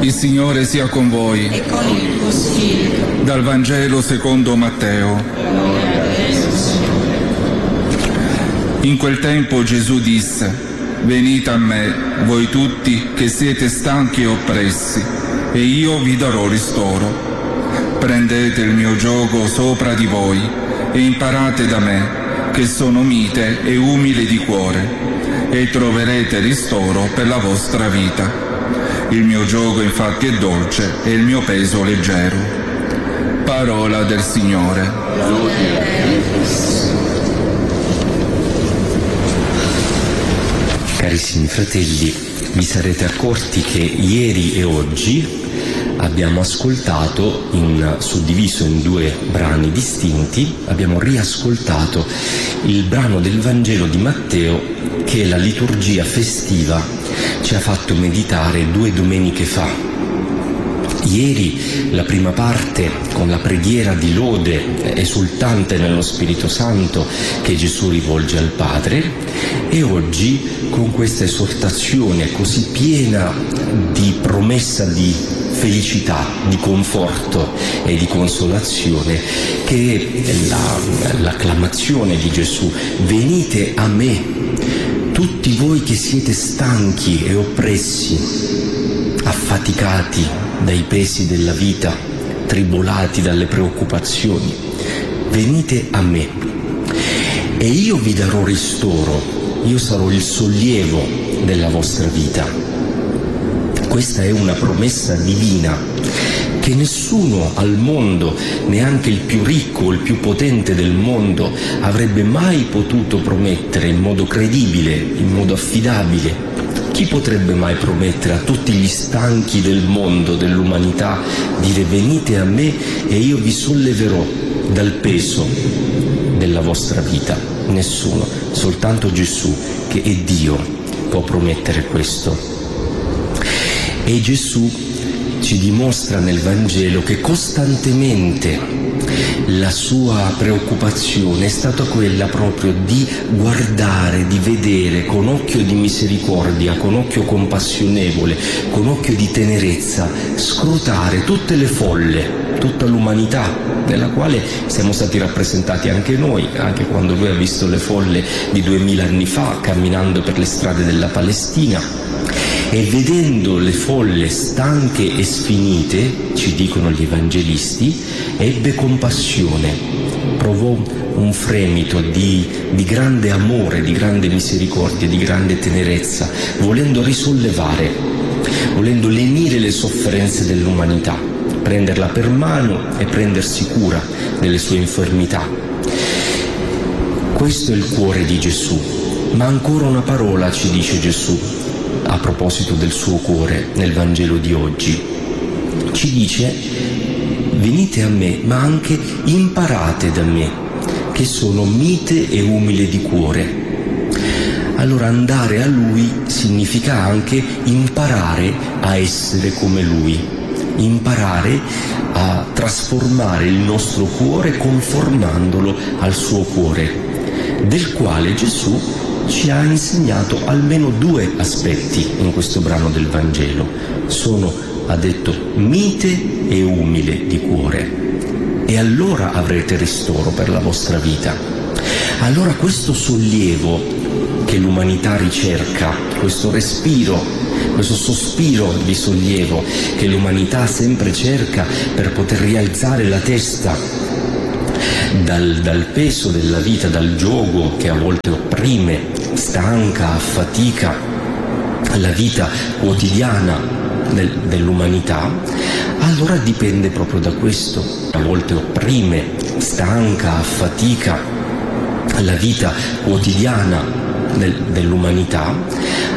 Il Signore sia con voi. E con il tuo spirito. Dal Vangelo secondo Matteo. Gloria a te, Signore. In quel tempo Gesù disse: venite a me, voi tutti che siete stanchi e oppressi, e io vi darò ristoro. Prendete il mio giogo sopra di voi e imparate da me, che sono mite e umile di cuore, e troverete ristoro per la vostra vita. Il mio giogo infatti è dolce e il mio peso leggero. Parola del Signore. Gloria a te, Cristo. Carissimi fratelli, vi sarete accorti che ieri e oggi abbiamo ascoltato, suddiviso in due brani distinti, abbiamo riascoltato il brano del Vangelo di Matteo che la liturgia festiva ci ha fatto meditare 2 domeniche fa. Ieri la prima parte con la preghiera di lode esultante nello Spirito Santo che Gesù rivolge al Padre, e oggi con questa esortazione così piena di promessa di felicità, di conforto e di consolazione, che è l'acclamazione di Gesù: venite a me, tutti voi che siete stanchi e oppressi, affaticati dai pesi della vita, tribolati dalle preoccupazioni, venite a me e io vi darò ristoro, io sarò il sollievo della vostra vita. Questa è una promessa divina che nessuno al mondo, neanche il più ricco o il più potente del mondo, avrebbe mai potuto promettere in modo credibile, in modo affidabile. Chi potrebbe mai promettere a tutti gli stanchi del mondo, dell'umanità, dire venite a me e io vi solleverò dal peso della vostra vita? Nessuno, soltanto Gesù, che è Dio, può promettere questo. E Gesù ci dimostra nel Vangelo che costantemente la sua preoccupazione è stata quella proprio di guardare, di vedere con occhio di misericordia, con occhio compassionevole, con occhio di tenerezza, scrutare tutte le folle, tutta l'umanità nella quale siamo stati rappresentati anche noi, anche quando lui ha visto le folle di 2000 anni fa camminando per le strade della Palestina. E vedendo le folle stanche e sfinite, ci dicono gli evangelisti, ebbe compassione, provò un fremito di grande amore, di grande misericordia, di grande tenerezza, volendo risollevare, volendo lenire le sofferenze dell'umanità, prenderla per mano e prendersi cura delle sue infermità. Questo è il cuore di Gesù. Ma ancora una parola ci dice Gesù a proposito del suo cuore nel Vangelo di oggi. Ci dice: venite a me, ma anche imparate da me, che sono mite e umile di cuore. Allora andare a Lui significa anche imparare a essere come Lui, imparare a trasformare il nostro cuore conformandolo al suo cuore, del quale Gesù ci ha insegnato almeno 2 aspetti in questo brano del Vangelo. Sono, ha detto, mite e umile di cuore, e allora avrete ristoro per la vostra vita. Allora questo sollievo che l'umanità ricerca, questo respiro, questo sospiro di sollievo che l'umanità sempre cerca per poter rialzare la testa dal peso della vita, dal giogo che a volte opprime, stanca, affatica la vita quotidiana dell'umanità, allora dipende proprio da questo. A volte opprime, stanca, affatica la vita quotidiana dell'umanità,